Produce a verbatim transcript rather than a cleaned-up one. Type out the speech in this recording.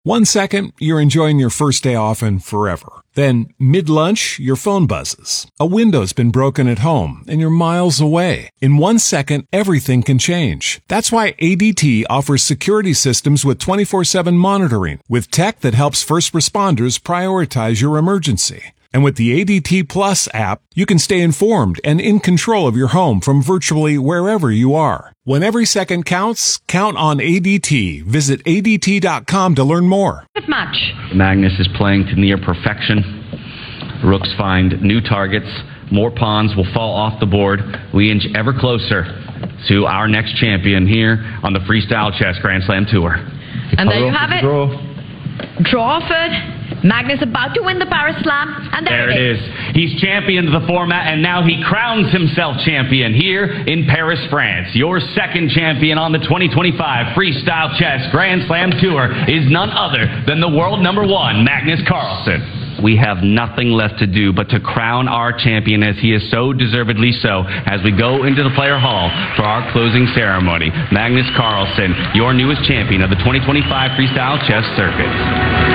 One second, you're enjoying your first day off and forever. Then, mid-lunch, your phone buzzes. A window's been broken at home, and you're miles away. In one second, everything can change. That's why A D T offers security systems with twenty-four seven monitoring, with tech that helps first responders prioritize your emergency. And with the A D T Plus app, you can stay informed and in control of your home from virtually wherever you are. When every second counts, count on A D T. Visit A D T dot com to learn more. Match. Magnus is playing to near perfection. Rooks find new targets. More pawns will fall off the board. We inch ever closer to our next champion here on the Freestyle Chess Grand Slam Tour. And there you have it. Drawford. Magnus about to win the Paris Slam, and there, there it is. is. He's championed the format, and now he crowns himself champion here in Paris, France. Your second champion on the twenty twenty-five Freestyle Chess Grand Slam Tour is none other than the world number one, Magnus Carlsen. We have nothing left to do but to crown our champion, as he is so deservedly so, as we go into the player hall for our closing ceremony. Magnus Carlsen, your newest champion of the twenty twenty-five Freestyle Chess Circuit.